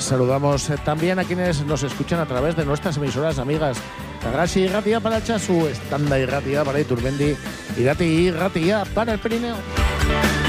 Saludamos también a quienes nos escuchan a través de nuestras emisoras amigas. Tagasi y Ratia para el Chasu, Estanda y Ratia para Iturmendi, Irati y Ratia para el Pirineo.